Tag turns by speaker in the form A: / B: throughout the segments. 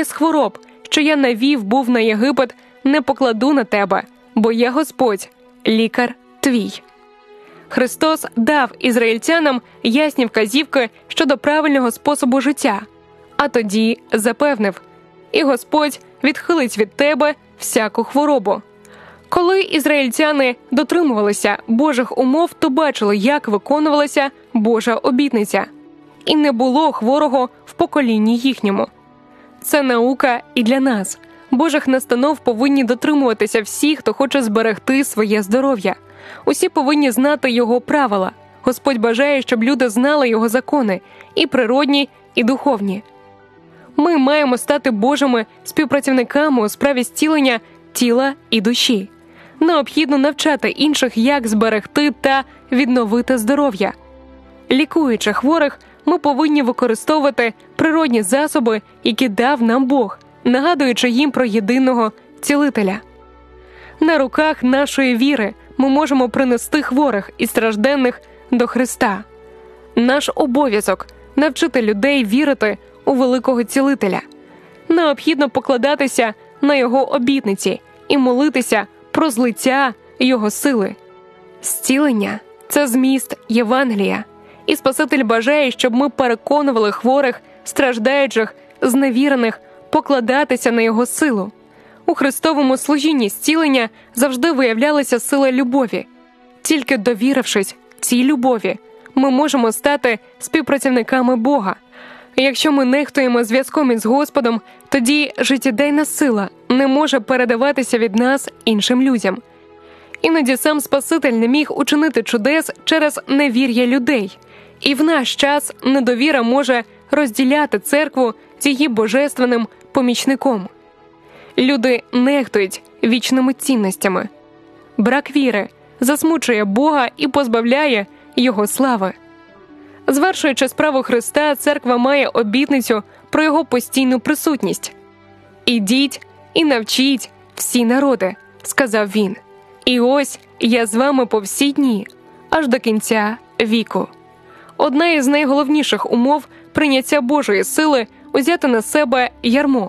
A: з хвороб, що я навів був на Єгипет, не покладу на тебе, бо я Господь, лікар твій». Христос дав ізраїльтянам ясні вказівки щодо правильного способу життя, а тоді запевнив: «І Господь відхилить від тебе всяку хворобу». Коли ізраїльтяни дотримувалися Божих умов, то бачили, як виконувалася Божа обітниця. І не було хворого в поколінні їхньому. Це наука і для нас. Божих настанов повинні дотримуватися всі, хто хоче зберегти своє здоров'я. Усі повинні знати Його правила. Господь бажає, щоб люди знали Його закони, і природні, і духовні. Ми маємо стати Божими співпрацівниками у справі зцілення тіла і душі. Необхідно навчати інших, як зберегти та відновити здоров'я. Лікуючи хворих, ми повинні використовувати природні засоби, які дав нам Бог, нагадуючи їм про єдиного цілителя. На руках нашої віри ми можемо принести хворих і стражденних до Христа. Наш обов'язок – навчити людей вірити у великого цілителя. Необхідно покладатися на Його обітниці і молитися про злиття Його сили. Зцілення – це зміст Євангелія. І Спаситель бажає, щоб ми переконували хворих, страждаючих, зневірених покладатися на Його силу. У Христовому служінні зцілення завжди виявлялася сила любові. Тільки довірившись цій любові, ми можемо стати співпрацівниками Бога. Якщо ми нехтуємо зв'язком із Господом, тоді життєдайна сила не може передаватися від нас іншим людям. Іноді сам Спаситель не міг учинити чудес через невір'я людей. І в наш час недовіра може розділяти церкву з її божественним помічником. Люди нехтують вічними цінностями. Брак віри засмучує Бога і позбавляє Його слави. Звершуючи справу Христа, церква має обітницю про Його постійну присутність. «Ідіть і навчіть всі народи», – сказав Він. «І ось я з вами по всі дні, аж до кінця віку». Одна із найголовніших умов прийняття Божої сили – узяти на себе ярмо.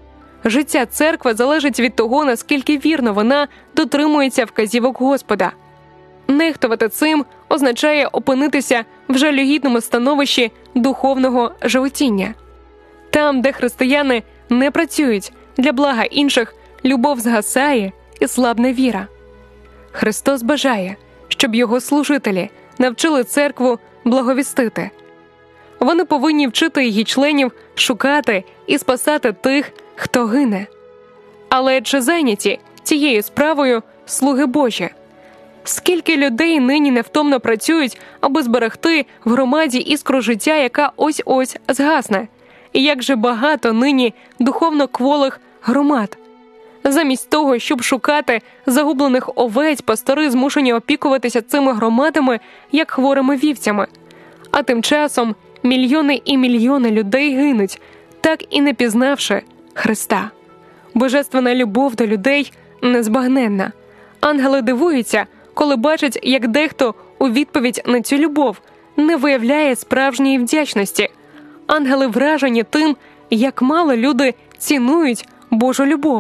A: Життя церкви залежить від того, наскільки вірно вона дотримується вказівок Господа. Нехтувати цим означає опинитися в жалюгідному становищі духовного животіння. Там, де християни не працюють для блага інших, любов згасає і слабне віра. Христос бажає, щоб Його служителі навчили церкву благовістити. Вони повинні вчити її членів шукати і спасати тих, хто гине. Але чи зайняті цією справою слуги Божі? Скільки людей нині невтомно працюють, аби зберегти в громаді іскру життя, яка ось-ось згасне? І як же багато нині духовно кволих громад? Замість того, щоб шукати загублених овець, пастори змушені опікуватися цими громадами, як хворими вівцями. А тим часом мільйони і мільйони людей гинуть, так і не пізнавши Христа. Божественна любов до людей незбагненна. Ангели дивуються, коли бачать, як дехто у відповідь на цю любов не виявляє справжньої вдячності. Ангели вражені тим, як мало люди цінують Божу любов.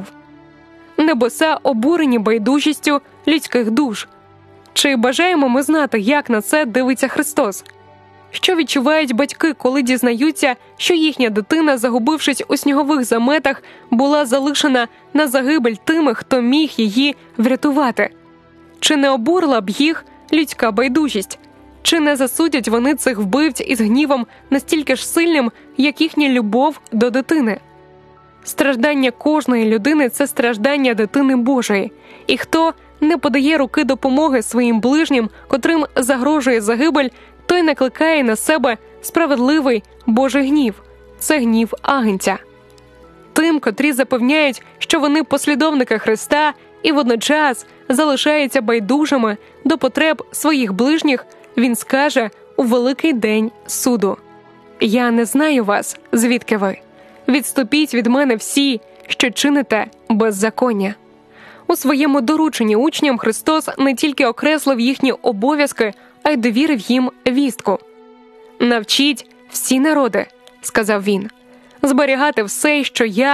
A: Небеса обурені байдужістю людських душ. Чи бажаємо ми знати, як на це дивиться Христос? Що відчувають батьки, коли дізнаються, що їхня дитина, загубившись у снігових заметах, була залишена на загибель тими, хто міг її врятувати? Чи не обурила б їх людська байдужість? Чи не засудять вони цих вбивць із гнівом настільки ж сильним, як їхня любов до дитини? Страждання кожної людини – це страждання дитини Божої. І хто не подає руки допомоги своїм ближнім, котрим загрожує загибель, той накликає на себе справедливий Божий гнів. Це гнів агнця. Тим, котрі запевняють, що вони послідовники Христа і водночас залишаються байдужими до потреб своїх ближніх, він скаже у великий день суду: «Я не знаю вас, звідки ви. Відступіть від мене всі, що чините беззаконня». У своєму дорученні учням Христос не тільки окреслив їхні обов'язки, а й довірив їм вістку. «Навчіть всі народи», – сказав він, – «зберігати все, що я